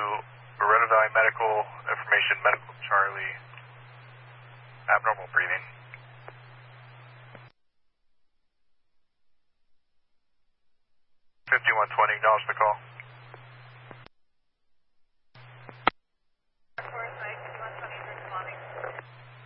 Beretta Valley Medical, information Medical Charlie, abnormal breathing. 5120, acknowledge the call.